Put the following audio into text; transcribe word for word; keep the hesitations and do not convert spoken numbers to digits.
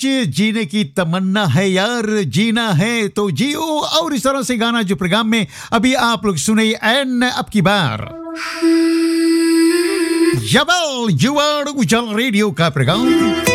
सच जीने की तमन्ना है यार, जीना है तो जियो। और इस तरह से गाना जो प्रोग्राम में अभी आप लोग सुने एंड अब की बार जबल जुआड़ उजल रेडियो का प्रोग्राम